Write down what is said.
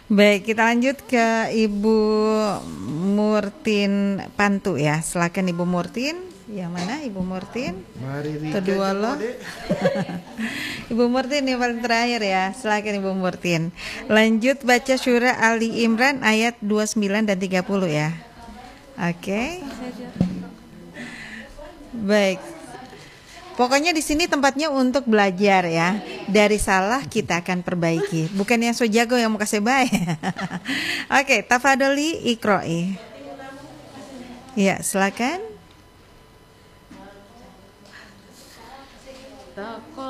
Baik, kita lanjut ke Ibu Murtin Pantu ya. Silakan Ibu Murtin. Yang mana Ibu Murtin? Kedua lo. Ibu Murtin yang paling terakhir ya. Silakan Ibu Murtin. Lanjut baca surah Ali Imran ayat 29 dan 30 ya. Oke. Baik. Pokoknya di sini tempatnya untuk belajar ya. Dari salah kita akan perbaiki. Bukan yang so jago yang mau kasih baik. Oke, tafadholi iqra'i. Ya, silakan.